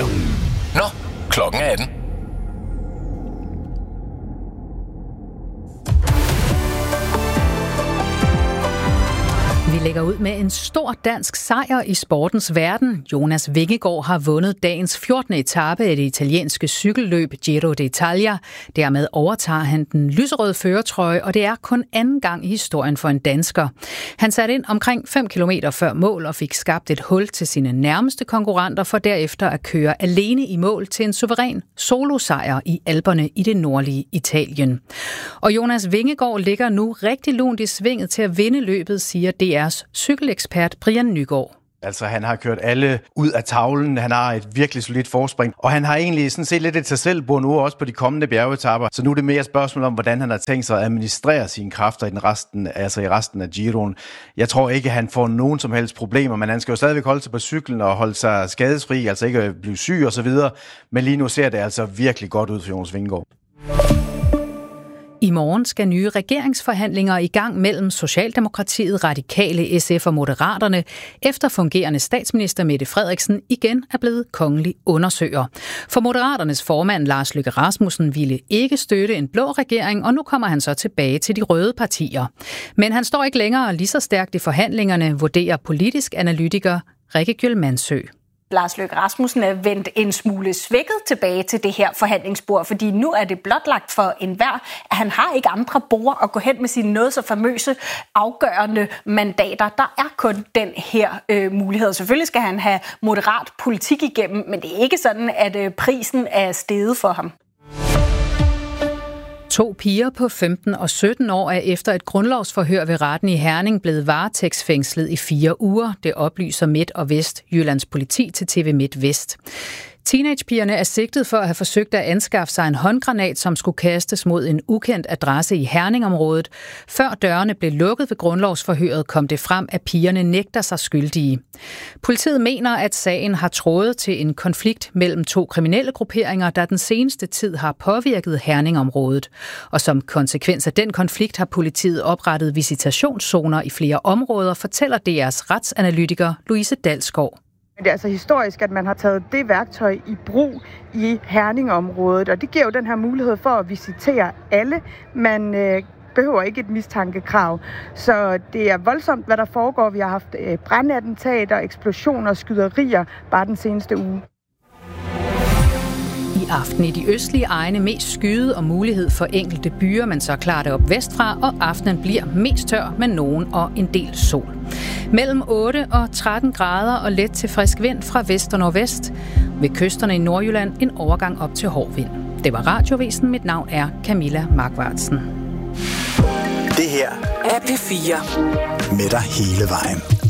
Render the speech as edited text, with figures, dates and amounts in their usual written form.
Radio. Nå, klokken er 18. Vi lægger ud med en stor dansk sejr i sportens verden. Jonas Vingegaard har vundet dagens 14. etape af det italienske cykelløb Giro d'Italia. Dermed overtager han den lyserøde førertrøje, og det er kun anden gang i historien for en dansker. Han satte ind omkring 5 kilometer før mål og fik skabt et hul til sine nærmeste konkurrenter for derefter at køre alene i mål til en suveræn solosejr i Alperne i det nordlige Italien. Og Jonas Vingegaard ligger nu rigtig lunt i svinget til at vinde løbet, siger DR's cykelekspert Brian Nygaard. Altså, han har kørt alle ud af tavlen, han har et virkelig solidt forspring, og han har egentlig sådan set lidt et sig selv bord nu også på de kommende bjergetapper. Så nu er det mere et spørgsmål om, hvordan han har tænkt sig at administrere sine kræfter i resten af Giroen. Jeg tror ikke, han får nogen som helst problemer, men han skal jo stadigvæk holde sig på cyklen og holde sig skadesfri, altså ikke blive syg og så videre. Men lige nu ser det altså virkelig godt ud for Jonas Vingegaard. I morgen skal nye regeringsforhandlinger i gang mellem Socialdemokratiet, Radikale, SF og Moderaterne, efter fungerende statsminister Mette Frederiksen igen er blevet kongelig undersøger. For Moderaternes formand Lars Løkke Rasmussen ville ikke støtte en blå regering, og nu kommer han så tilbage til de røde partier. Men han står ikke længere lige så stærkt i forhandlingerne, vurderer politisk analytiker Rikke Gjølmandsø. Lars Løkke Rasmussen er vendt en smule svækket tilbage til det her forhandlingsbord, fordi nu er det blotlagt for enhver, at han har ikke andre bord at gå hen med sine noget så famøse afgørende mandater. Der er kun den her mulighed. Selvfølgelig skal han have moderat politik igennem, men det er ikke sådan, at prisen er steget for ham. 2 piger på 15 og 17 år er efter et grundlovsforhør ved retten i Herning blevet varetægtsfængslet i 4 uger. Det oplyser Midt- og Vestjyllands politi til TV Midt Vest. Teenagepigerne er sigtet for at have forsøgt at anskaffe sig en håndgranat, som skulle kastes mod en ukendt adresse i Herningområdet. Før dørene blev lukket ved grundlovsforhøret, kom det frem, at pigerne nægter sig skyldige. Politiet mener, at sagen har trådet til en konflikt mellem 2 kriminelle grupperinger, der den seneste tid har påvirket Herningområdet. Og som konsekvens af den konflikt har politiet oprettet visitationszoner i flere områder, fortæller DR's retsanalytiker Louise Dalsgaard. Det er altså historisk, at man har taget det værktøj i brug i Herningområdet, og det giver jo den her mulighed for at visitere alle. Man behøver ikke et mistankekrav. Så det er voldsomt, hvad der foregår. Vi har haft brandattentater, eksplosioner, skyderier bare den seneste uge. I aften i de østlige egne mest skyde og mulighed for enkelte byer, men så klarer det op vestfra, og aftenen bliver mest tør med nogen og en del sol. Mellem 8 og 13 grader og let til frisk vind fra vest og nordvest. Ved kysterne i Nordjylland en overgang op til hård vind. Det var Radiovisen. Mit navn er Camilla Markvartsen. Det her er P4. Med dig hele vejen.